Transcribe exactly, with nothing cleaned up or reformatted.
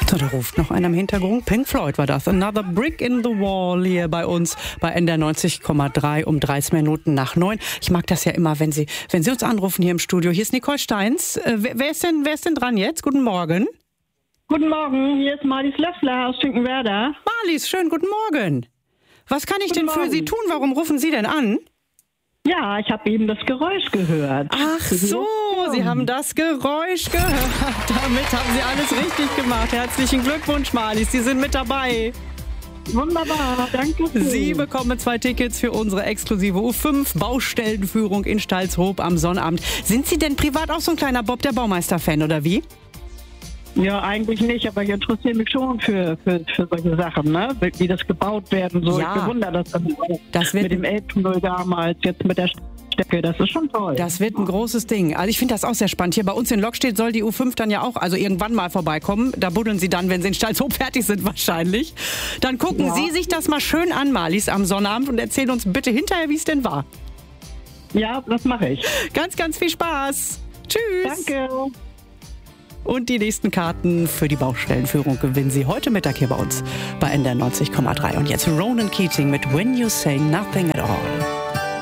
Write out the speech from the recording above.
So, da ruft noch einer im Hintergrund. Pink Floyd war das. Another Brick in the Wall hier bei uns bei N D R neunzig Komma drei um dreißig Minuten nach neun. Ich mag das ja immer, wenn Sie, wenn Sie uns anrufen hier im Studio. Hier ist Nicole Steins. Äh, wer, wer, ist denn, wer ist denn dran jetzt? Guten Morgen. Guten Morgen, hier ist Marlies Löffler aus Finkenwerder. Marlies, schönen guten Morgen. Was kann ich Guten denn für Morgen. Sie tun? Warum rufen Sie denn an? Ja, ich habe eben das Geräusch gehört. Ach so, Sie haben das Geräusch gehört. Damit haben Sie alles richtig gemacht. Herzlichen Glückwunsch, Marlies. Sie sind mit dabei. Wunderbar, danke schön. Sie bekommen zwei Tickets für unsere exklusive U fünf Baustellenführung in Stalzhoop am Sonnabend. Sind Sie denn privat auch so ein kleiner Bob der Baumeister-Fan oder wie? Ja, eigentlich nicht, aber ich interessiere mich schon für, für, für solche Sachen, ne? Wie das gebaut werden soll. Ja. Ich bewundere das, dann auch. Das wird mit dem Elbtunnel damals, jetzt mit der Stecke, das ist schon toll. Das wird ein großes Ding. Also ich finde das auch sehr spannend. Hier bei uns in Lockstedt soll die U fünf dann ja auch, also irgendwann mal vorbeikommen. Da buddeln Sie dann, wenn Sie in Stalzhoop fertig sind wahrscheinlich. Dann gucken Ja. Sie sich das mal schön an, Marlies, am Sonnabend und erzählen uns bitte hinterher, wie es denn war. Ja, das mache ich. Ganz, ganz viel Spaß. Tschüss. Danke. Und die nächsten Karten für die Baustellenführung gewinnen Sie heute Mittag hier bei uns bei N D R neunzig Komma drei. Und jetzt Ronan Keating mit When You Say Nothing at All.